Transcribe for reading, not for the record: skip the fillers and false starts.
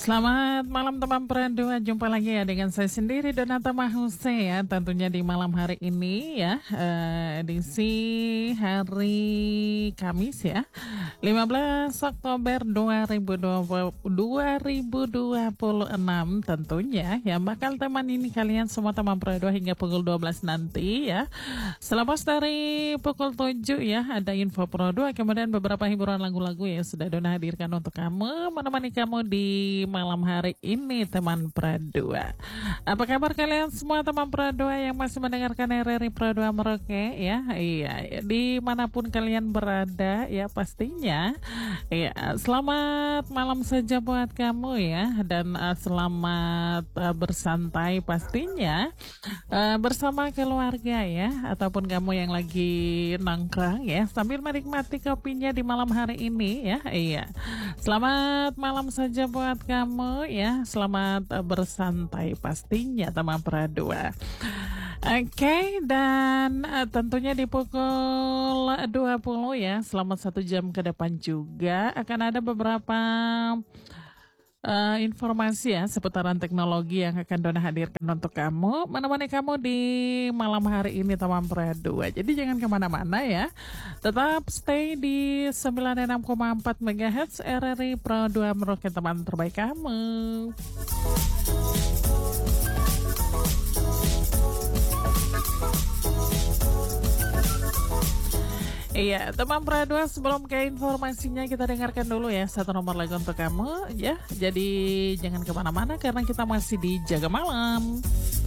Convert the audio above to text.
Selamat malam teman Pradua, jumpa lagi ya dengan saya sendiri Donata Mahuse ya, tentunya di malam hari ini ya, edisi hari Kamis ya, 15 Oktober 2026 tentunya ya, bakal teman ini kalian semua teman Pradua hingga pukul 12 nanti ya. Selepas dari pukul 7 ya, ada info Pradua, kemudian beberapa hiburan lagu-lagu yang sudah Dona hadirkan untuk kamu, menemani kamu di malam hari ini teman Pradua. Apa kabar kalian semua teman Pradua yang masih mendengarkan RRI Pradua Merauke ya? Iya, dimanapun kalian berada ya pastinya. Ya, selamat malam saja buat kamu ya, dan selamat bersantai pastinya bersama keluarga ya, ataupun kamu yang lagi nongkrong ya sambil menikmati kopinya di malam hari ini ya. Iya, selamat malam saja buat kamu ya, selamat bersantai pastinya teman Pradua. Oke, dan tentunya di pukul 20 ya, selama 1 jam ke depan juga akan ada beberapa informasi ya seputaran teknologi yang akan Dona hadirkan untuk kamu, menemani kamu di malam hari ini teman Pradua. Jadi jangan kemana-mana ya, tetap stay di 96,4 MHz RRI Pradua Merauke, teman terbaik kamu. Iya, teman Pradua, sebelum ke informasinya kita dengarkan dulu ya satu nomor lagu untuk kamu ya. Jadi jangan kemana-mana karena kita masih di Jaga Malam.